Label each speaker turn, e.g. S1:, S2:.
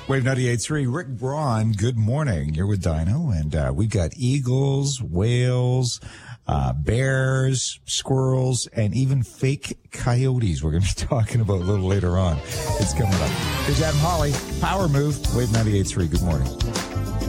S1: Wave 98.3, Rick Braun, good morning. You're with Dino, and we've got eagles, whales, bears, squirrels, and even fake coyotes we're going to be talking about a little later on. It's coming up. Here's Adam Holly, Power Move, Wave 98.3, good morning.